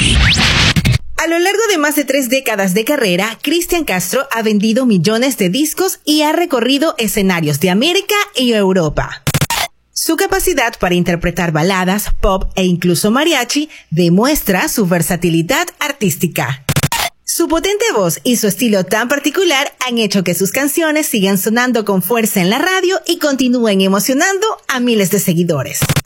A lo largo de más de 3 décadas de carrera, Cristian Castro ha vendido millones de discos y ha recorrido escenarios de América y Europa. Su capacidad para interpretar baladas, pop e incluso mariachi demuestra su versatilidad artística. Su potente voz y su estilo tan particular han hecho que sus canciones sigan sonando con fuerza en la radio y continúen emocionando a miles de seguidores.